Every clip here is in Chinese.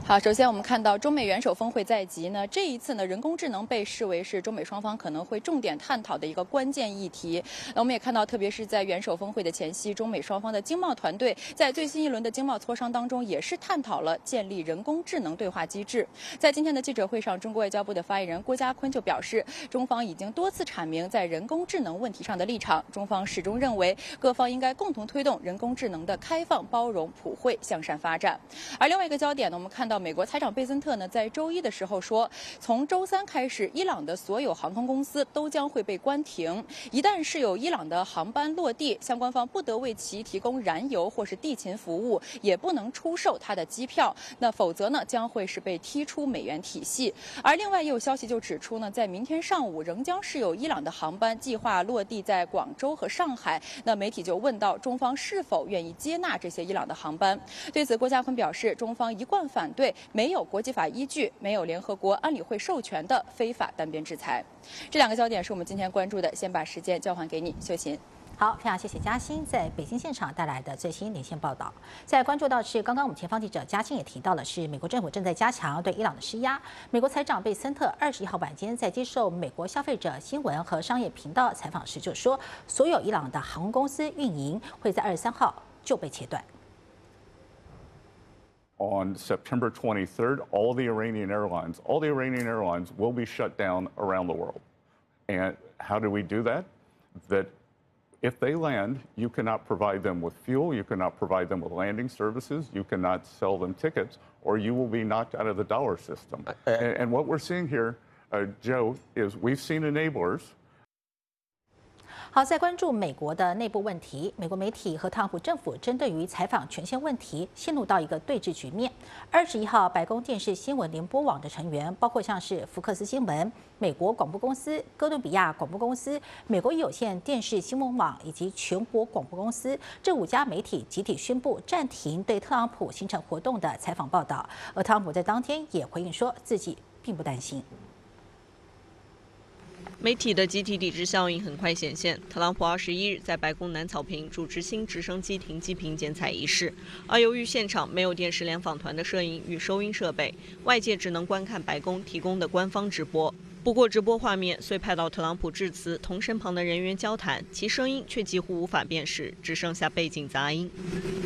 好，首先我们看到中美元首峰会在即呢，这一次呢，人工智能被视为是中美双方可能会重点探讨的一个关键议题。那我们也看到，特别是在元首峰会的前夕，中美双方的经贸团队在最新一轮的经贸磋商当中，也是探讨了建立人工智能对话机制。在今天的记者会上，中国外交部的发言人郭家坤就表示，中方已经多次阐明在人工智能问题上的立场，中方始终认为各方应该共同推动人工智能的开放、包容、普惠、向善发展。而另外一个焦点呢，我们看到美国财长贝森特呢，在周一的时候说，从周三开始，伊朗的所有航空公司都将会被关停。一旦是有伊朗的航班落地，相关方不得为其提供燃油或是地勤服务，也不能出售它的机票。那否则呢，将会是被踢出美元体系。而另外也有消息就指出呢，在明天上午仍将是有伊朗的航班计划落地在广州和上海。那媒体就问到中方是否愿意接纳这些伊朗的航班。对此，郭家坤表示，中方一贯反对没有国际法依据、没有联合国安理会授权的非法单边制裁。这两个焦点是我们今天关注的，先把时间交还给你，秀琴。 好，非常谢谢嘉欣在北京现场带来的最新连线报道。在关注到是刚刚我们前方记者嘉欣也提到了，是美国政府正在加强对伊朗的施压。美国财长贝森特21号晚间在接受美国消费者新闻和商业频道采访时就说，所有伊朗的航空公司运营会在23号就被切断。 On September 23rd, all the Iranian airlines will be shut down around the world. And how do we do that? That if they land, you cannot provide them with fuel, you cannot provide them with landing services, you cannot sell them tickets, or you will be knocked out of the dollar system. And what we're seeing here, Joe, is we've seen enablers. 好，在关注美国的内部问题，美国媒体和特朗普政府针对于采访权限问题陷入到一个对峙局面。21号，白宫电视新闻联播网的成员，包括像是福克斯新闻、美国广播公司、哥伦比亚广播公司、美国有线电视新闻网以及全国广播公司这5家媒体集体宣布暂停对特朗普行程活动的采访报道。而特朗普在当天也回应说自己并不担心。 媒体的集体抵制效应很快显现。特朗普21日在白宫南草坪主持新直升机停机坪剪彩仪式，而由于现场没有电视联访团的摄影与收音设备，外界只能观看白宫提供的官方直播。不过，直播画面虽拍到特朗普致辞同身旁的人员交谈，其声音却几乎无法辨识，只剩下背景杂音。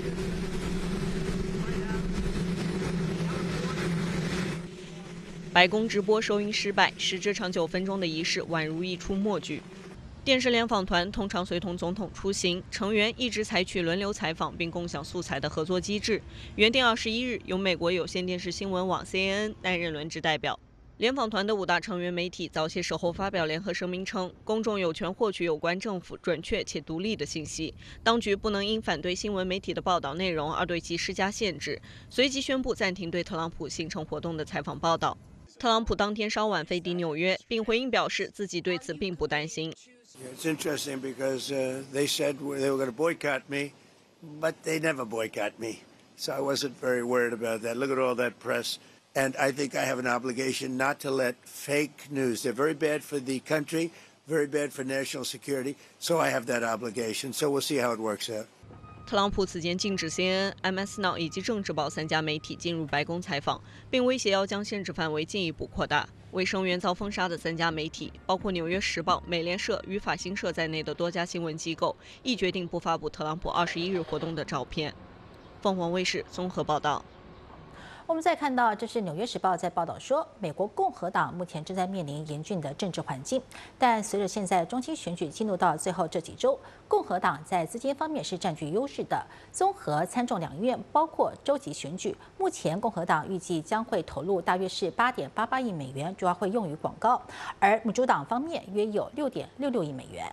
白宫直播收音失败，使这场9分钟的仪式宛如一出默剧。电视联访团通常随同总统出行，成员一直采取轮流采访并共享素材的合作机制。原定21日由美国有线电视新闻网 CNN 担任轮值代表。联访团的5大成员媒体早些时候发表联合声明称，公众有权获取有关政府准确且独立的信息，当局不能因反对新闻媒体的报道内容而对其施加限制。随即宣布暂停对特朗普行程活动的采访报道。特朗普当天稍晚飞抵纽约，并回应表示自己对此并不担心。 It's interesting because they said they were going to boycott me, but they never boycott me. So I wasn't very worried about that. Look at all that press. And I think I have an obligation not to let fake news. They're very bad for the country, very bad for national security. So I have that obligation. So we'll see how it works out. 特朗普此前禁止 CNN、MS Now 以及政治报3家媒体进入白宫采访，并威胁要将限制范围进一步扩大。为声援遭封杀的3家媒体，包括《纽约时报》、美联社与法新社在内的多家新闻机构，亦决定不发布特朗普21日活动的照片。凤凰卫视综合报道。 我们再看到，这是《纽约时报》在报道说，美国共和党目前正在面临严峻的政治环境，但随着现在中期选举进入到最后这几周，共和党在资金方面是占据优势的。综合参众两院，包括州级选举，目前共和党预计将会投入大约是8.88亿美元，主要会用于广告，而民主党方面约有6.66亿美元。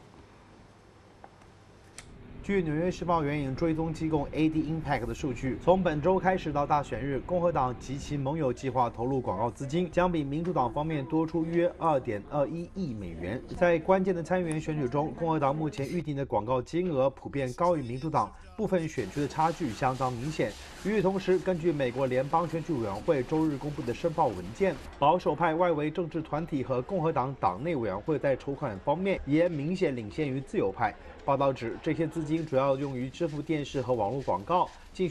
据《纽约时报》援引追踪机构 AD Impact 的数据，从本周开始到大选日，共和党及其盟友计划投入广告资金，将比民主党方面多出约2.21亿美元。在关键的参议员选举中，共和党目前预定的广告金额普遍高于民主党，部分选区的差距相当明显。与此同时，根据美国联邦选举委员会周日公布的申报文件，保守派外围政治团体和共和党党内委员会在筹款方面也明显领先于自由派。报道指，这些资金主要用于支付电视和网络广告。